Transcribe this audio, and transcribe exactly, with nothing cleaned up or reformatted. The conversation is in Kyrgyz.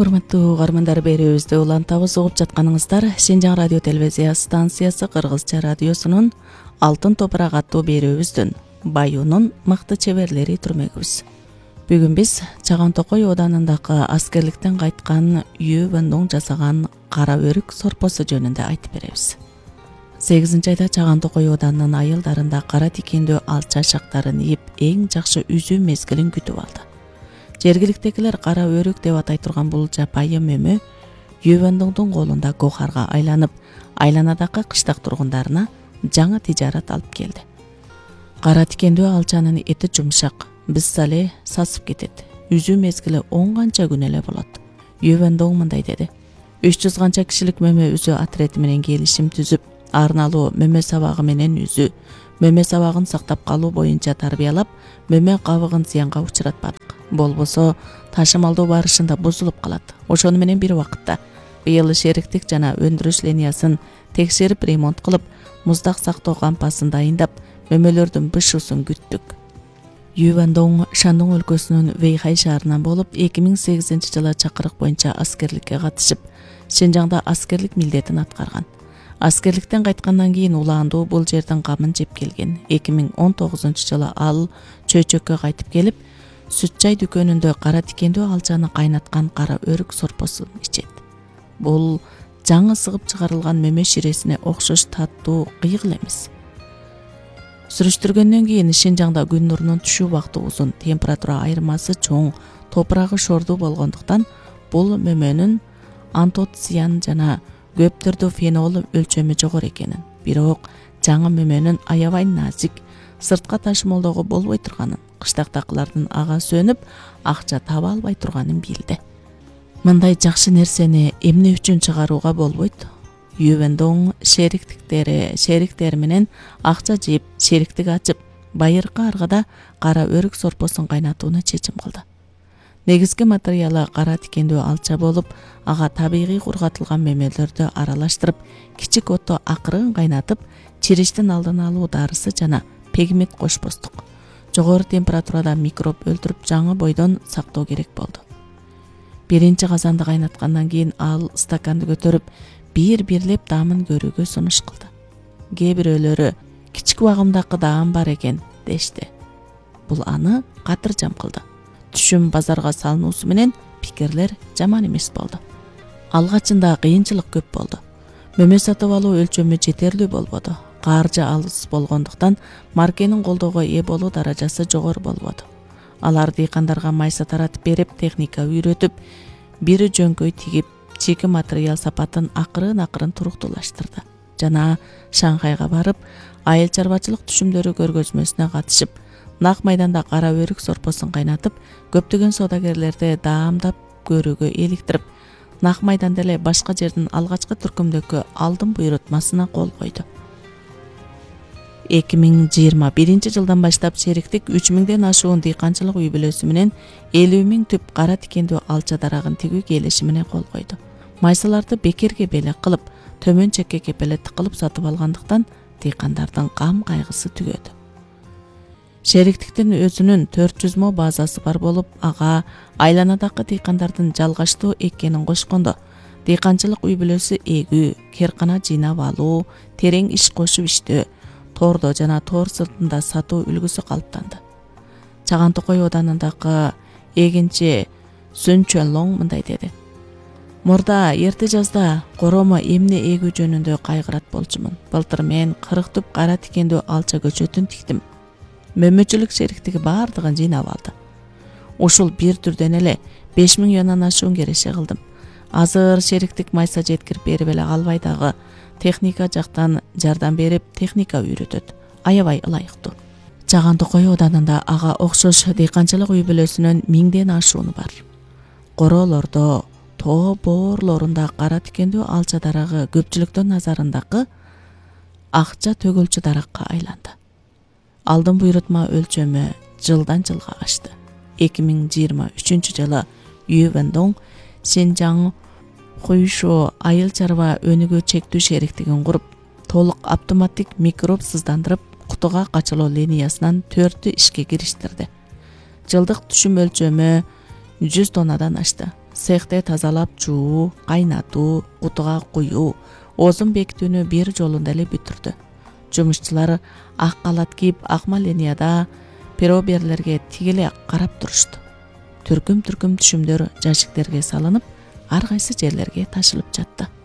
Урматтуу угармандар, берүүбүздү улантабыз. Угуп жатканыңыздар Шинжаң радио телевизия станциясы Кыргызча радиосунун Алтын топурак аттуу берүүбүздүн Баюунун мыкты чеберлери түрмөгүбүз. Бүгүн биз Чаган Токой оданындагы аскерликтен кайткан Ю Вэндоң жасаган кара өрүк сорпосу жөнүндө айтып беребиз. сегизинчи айда Чаган Токой оданынын айылдарында кара тикендүү алча шактарын ийип эң жакшы үзүү мезгилин күтүп алды. Жергиликтегилер кара өрүк деп атай турган бул жапайы мөмө Ю Вэндоңдун колунда гохарга айланып, айланадагы кыштак тургундарына жаңы тижарат алып келди. Кара тикендүү алчанын эти жумшак, бизса эле сасып кетет. Үзүү мезгили он канча күн эле болот. Ю Вэндоң мындай деди: үч жүз канча кишилик мөмө үзүү отрети менен келишим түзүп, арналуу мөмө сабагы менен үзүү, мөмө сабагын сактап калуу боюнча тарбиялап, мөмө кабыгын зыянга учуратпадык. Болбосо ташымалдоо барышында бузулуп калат. Ошону менен бир убакытта быйыл шериктик жана өндүрүш линиясын текшерип, ремонт кылып, муздак сактоо кампасын дайындап, мөмөлөрдүн бышуусун күттүк. Ю Вэндоң Шандong өлкөсүнүн Вэйхай шаарынан болуп, эки миң сегизинчи жылы чакырык боюнча аскерликке катышып, Шинжаңда аскерлик милдетин аткарган. Аскерликтен кайткандан кийин улаандуу бул жердин камын жеп келген. эки миң он тогузунчу жылы ал чөйчөккө кайтып келип, сүт чай дүкөнүндө кара тикендүү алчаны кайнаткан кара өрүк сорпосун ичет. Бул жаңы сыгып чыгарылган мөмө ширесине окшош таттуу кыйгыл эмес. Сүрүштүргөндөн кийин Шинжаңда күн нурунун түшүү убакыты узун, температура айырмасы чоң, топурагы шордуу болгондуктан бул мөмөнүн антоциан жана көп түрдүү фенол өлчөмү жогору экенин, бирок жаңы мөмөнүн аябай назик, сыртка ташымалоого болбой турганын, кыштактакылардын ага сөнүп, акча таба албай турганын билди. Мындай жакшы нерсени эмне үчүн чыгарууга болбойт? Ю Вэндоң шериктиктери, шериктери менен акча жыйып, шериктик ачып, байыркы аргада кара өрүк сорпосун кайнатууну чечим кылды. Негизги материалы кара тикендүү алча болуп, ага табигый кургатылган мөмөлөрдү аралаштырып, кичик отто акырын кайнатып, чириштин алдын алуу дарысы жана пегмент кошпостук. Жогору температурада микроб өлтүрүп, жаңы бойдон сактоо керек болду. Биринчи казанды кайнаткандан кийин ал стаканды көтөрүп, бир-бирлеп даамын көрүүгө сунуш кылды. Кээ бирөөлөрү кичик убагымдагы даам бар экен дешти. Бул аны катыржам кылды. Түшүм базарга салынуусу менен пикирлер жаман эмес болду. Алгачында кыйынчылык көп болду. Мөмө сатып алуу өлчөмү жетерлүү болбоду. Каржы алыс болгондуктан маркенин колдоого ээ болуу даражасы жогору болбоду. Алар дыйкандарга майса таратып берип, техника үйрөтүп, бири жөңкөй тигип, чеки материал сапатын акырын-акырын туруктуулаштырды. Жана Шанхайга барып, айыл чарбачылык түшүмдөрү көргөзмөсүнө катышып, нак майданда кара өрүк сорпосун кайнатып, көптөгөн соодагерлерди даамдап көрүүгө иликтирип, нак майданда эле башка жердин алгачкы түркүмдөгкө алдын буйрутмасына кол койду. эки миң жыйырма биринчи жылдан баштап шериктик үч миңден ашуун дыйканчылык үй бүлөсү менен элүү миң түп кара тикендүү алча дарагын тигүү келишимине кол койду. Майсаларды бекерге белек кылып, төмөн чекке кепелеттик кылып сатып алгандыктан дыйкандардын кам кайгысы түгөдү. Шериктиктин өзүнүн төрт жүз мо базасы бар болуп, ага айланадагы дыйкандардын жалгаштуу эккенин кошкондо, дыйканчылык үй бүлөсү эгүү, керкана жыйнап алуу, терең иш кошуп иштөө, тордо жана тор сыртында сатуу үлгүсү калыптанды. Чаган Токой оданындагы эгинчи Сүн Чөнлоң мындай деди: Мурда эрте жазда коромо эмне эгүү жөнүндө кайгырат болчумун. Былтыр мен кырк түп кара тикендүү алча көчөтүн тиктим. Мөмөчүлүк шериктиги бардыгын жыйнап алды. Ушул бир түрдөн эле беш миң юандан ашуун кереше кылдым. Азыр шериктик майса жеткирип берип эле калбай дагы, техника жактан жардам берип, техника үйрөтөт. Аябай ылайыктуу. Чаган Токой оданында ага окшош дыйканчылык үй бүлөсүнүн миңден ашууну бар. Короолордо, тоо боорлорунда кара тикендүү алча дарагы көпчүлүктүн назарындагы акча төгүлчү даракка айланды. Алдын буйрутма өлчөмү жылдан жылга ашты. эки миң жыйырма үчүнчү жылы Ю Вэндоң Шинжаң Хуйшо айыл чарба өнүгүү чектүү шериктигин куруп, толук автоматтик микроб сыздандырып, кутуга качылуу линиясынан төрттү ишке кириштирди. Жылдык түшүм өлчөмү жүз тоннадан ашты. Цехте тазалап жуу, кайнатуу, кутуга куюу, озун бекитүүнү бир жолунда эле бүтүрдү. Жумушчулар ак калат кийип, акмал линияда пероберлерге тигиле карап турушту. Түркүм-түркүм түшүмдөр жашиктерге салынып, ар кайсы жерлерге ташылып жатты.